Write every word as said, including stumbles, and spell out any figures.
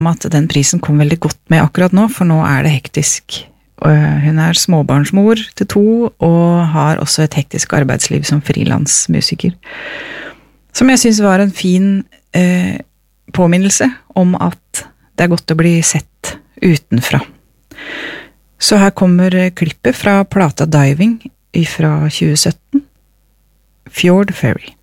at den prisen kom veldig godt med akkurat nå, for nå er det hektisk. Hun er småbarnsmor til to, og har også et hektisk arbeidsliv som frilansmusiker. Som jeg synes var en fin eh, påminnelse om at det er godt å bli sett utenfra. Så her kommer klippet fra plata Diving fra tjue sytten, Fjord Ferry.